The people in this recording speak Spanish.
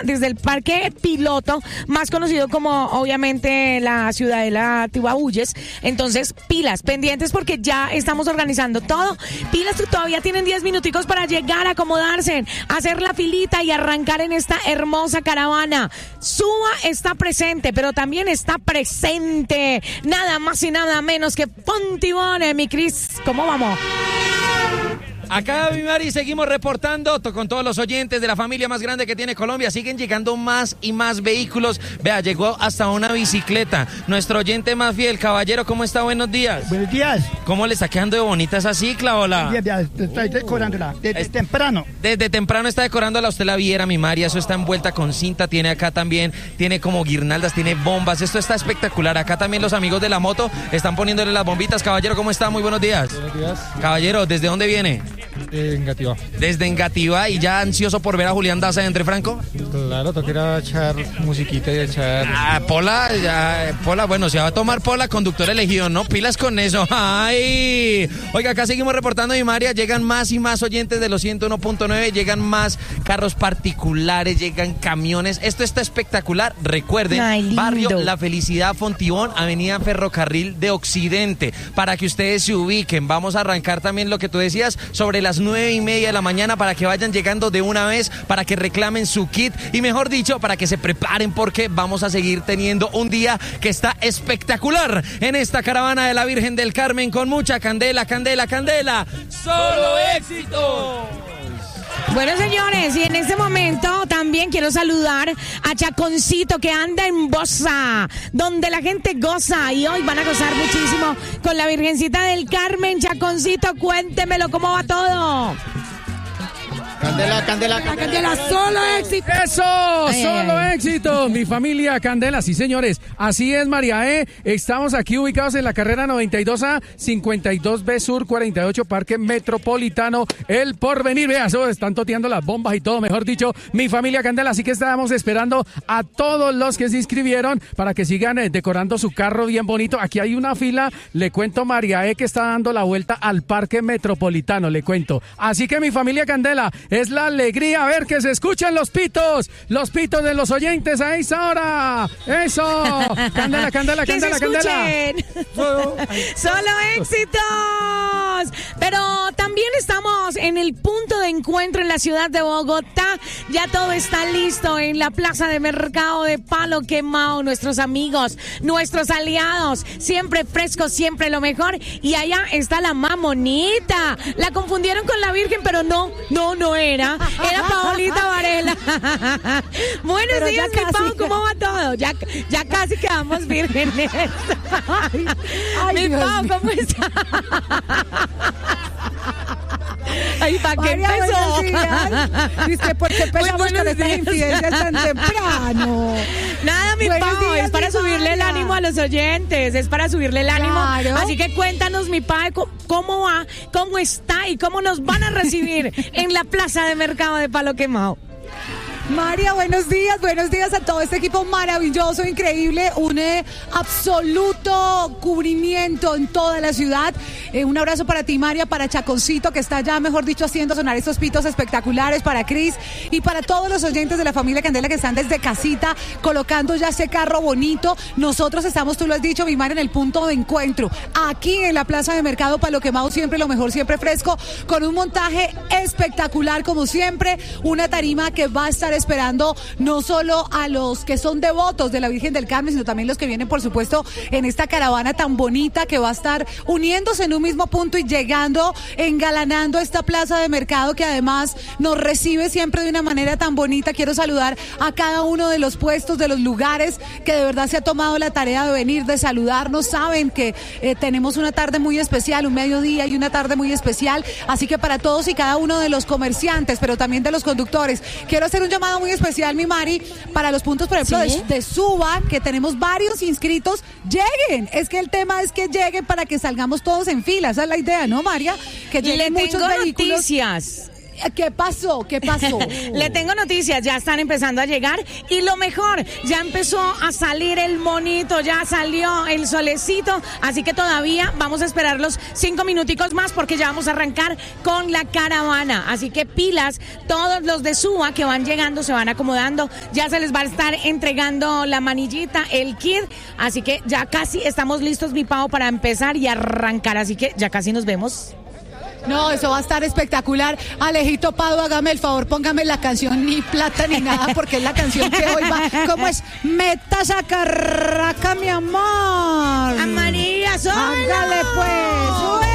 desde el Parque Piloto, más conocido como obviamente la Ciudadela Tibabuyes. Entonces, pilas, pendientes porque ya estamos organizando todo. Pilas, todavía tienen 10 minuticos para llegar, acomodarse, hacer la filita y arrancar en esta hermosa caravana. Suba está presente, pero también está presente nada más y nada menos que Fontibón, mi Cris. ¿Cómo vamos? Acá, mi Mari, seguimos reportando con todos los oyentes de la familia más grande que tiene Colombia. Siguen llegando más y más vehículos. Vea, llegó hasta una bicicleta. Nuestro oyente más fiel, caballero, ¿cómo está? Buenos días. Buenos días. ¿Cómo le está quedando de bonita esa cicla, hola? Bien, estoy decorándola desde temprano. Desde temprano está decorándola, usted la viera, mi María. Eso está envuelta con cinta, tiene acá también, tiene como guirnaldas, tiene bombas. Esto está espectacular. Acá también los amigos de la moto están poniéndole las bombitas. Caballero, ¿cómo está? Muy buenos días. Buenos días. Caballero, ¿desde dónde viene? Engativá. Desde Engativá, y ya ansioso por ver a Julián Daza de Entre Franco. Claro, toca echar musiquita y echar... Pola, bueno, se va a tomar Pola, conductor elegido, ¿no? Pilas con eso. ¡Ay! Oiga, acá seguimos reportando, mi María, llegan más y más oyentes de los 101.9, llegan más carros particulares, llegan camiones. Esto está espectacular. Recuerden, Ay, barrio La Felicidad, Fontibón, avenida Ferrocarril de Occidente, para que ustedes se ubiquen. Vamos a arrancar también lo que tú decías sobre las 9:30 de la mañana para que vayan llegando de una vez, para que reclamen su kit y, mejor dicho, para que se preparen porque vamos a seguir teniendo un día que está espectacular en esta caravana de la Virgen del Carmen con mucha candela, candela, candela. ¡Solo éxito! Bueno, señores, y en este momento también quiero saludar a Chaconcito, que anda en Bosa, donde la gente goza, y hoy van a gozar muchísimo con la Virgencita del Carmen. Chaconcito, cuéntemelo, ¿cómo va todo? Candela, solo éxito. ¡Eso! ¡Solo éxito! Mi familia Candela, sí, señores. Así es, María Estamos aquí ubicados en la carrera 92A, 52B Sur, 48, Parque Metropolitano, El Porvenir. Vea, eso están toteando las bombas y todo, mejor dicho, mi familia Candela. Así que estábamos esperando a todos los que se inscribieron para que sigan decorando su carro bien bonito. Aquí hay una fila, le cuento, María que está dando la vuelta al Parque Metropolitano, le cuento. Así que mi familia Candela, es la alegría ver que se escuchen los pitos de los oyentes a esa hora. ¡Eso! Candela, candela, que candela, se candela. ¡Solo éxitos! Pero también estamos en el punto de encuentro en la ciudad de Bogotá. Ya todo está listo en la plaza de mercado de Palo Quemado. Nuestros amigos, nuestros aliados, siempre frescos, siempre lo mejor. Y allá está la mamonita. La confundieron con la Virgen, pero no era Paolita Varela. Buenos pero días, mi casi. Pau, ¿cómo va todo? Ya casi quedamos vírgenes. Mi Pau, ¿cómo está? Ay, ¿para qué empezó? Dice, ¿por qué empezamos con estas incidencias tan temprano? Nada, mi Pau, es para subirle el ánimo a los oyentes, es para subirle el ánimo. Claro. Así que cuéntanos, mi Pau, cómo va, cómo está y cómo nos van a recibir en la plaza de mercado de Palo Quemado. María, buenos días a todo este equipo maravilloso, increíble, un absoluto cubrimiento en toda la ciudad. Un abrazo para ti, María, para Chaconcito, que está ya, mejor dicho, haciendo sonar estos pitos espectaculares, para Cris y para todos los oyentes de la familia Candela que están desde casita colocando ya ese carro bonito. Nosotros estamos, tú lo has dicho, mi María, en el punto de encuentro, aquí en la plaza de mercado Palo Quemado, siempre lo mejor, siempre fresco, con un montaje espectacular como siempre, una tarima que va a estar esperando no solo a los que son devotos de la Virgen del Carmen, sino también los que vienen, por supuesto, en esta caravana tan bonita que va a estar uniéndose en un mismo punto y llegando, engalanando esta plaza de mercado que además nos recibe siempre de una manera tan bonita. Quiero saludar a cada uno de los puestos, de los lugares que de verdad se ha tomado la tarea de venir, de saludarnos. Saben que tenemos una tarde muy especial, un mediodía y una tarde muy especial, así que para todos y cada uno de los comerciantes, pero también de los conductores, quiero hacer un llamado muy especial, mi Mari, para los puntos, por ejemplo, ¿sí? de Suba, que tenemos varios inscritos. Lleguen, es que el tema es que lleguen para que salgamos todos en fila, esa es la idea, ¿no, María? Que lleguen muchos vehículos. Noticias. ¿Qué pasó? ¿Qué pasó? Le tengo noticias, ya están empezando a llegar y lo mejor, ya empezó a salir el monito, ya salió el solecito, así que todavía vamos a esperar los 5 minuticos más porque ya vamos a arrancar con la caravana, así que pilas, todos los de Suba que van llegando se van acomodando, ya se les va a estar entregando la manillita, el kit, así que ya casi estamos listos, mi Pau, para empezar y arrancar, así que ya casi nos vemos. No, eso va a estar espectacular. Alejito Pado, hágame el favor, póngame la canción Ni Plata Ni Nada, porque es la canción que hoy va. ¿Cómo es? Meta esa carraca, mi amor. Amarilla, solo. Hágale pues.